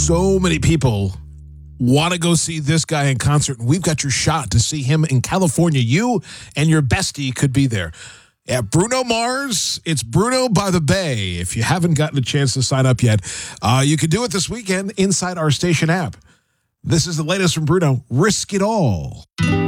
so many people want to go see this guy in concert, and we've got your shot to see him in California. You and your bestie could be there. Yeah, Bruno Mars. It's Bruno by the Bay. If you haven't gotten a chance to sign up yet, you can do it this weekend inside our station app. This is the latest from Bruno. Risk It All.